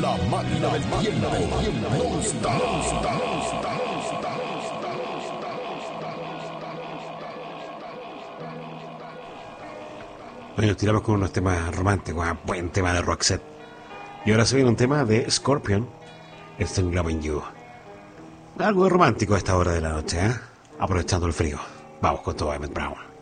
La máquina del tiempo no está. Bueno, nos tiramos con unos temas románticos, un buen tema de Roxette. Y ahora se viene un tema de Scorpion, Still Loving You. Algo romántico a esta hora de la noche, aprovechando el frío. Vamos con todo Emmett Brown.